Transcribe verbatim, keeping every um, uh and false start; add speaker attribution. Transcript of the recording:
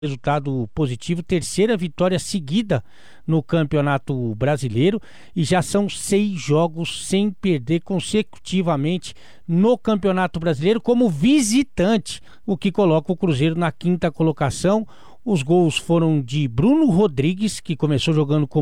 Speaker 1: Resultado positivo, terceira vitória seguida no Campeonato Brasileiro e já são seis jogos sem perder consecutivamente no Campeonato Brasileiro como visitante, o que coloca o Cruzeiro na quinta colocação. Os gols foram de Bruno Rodrigues, que começou jogando como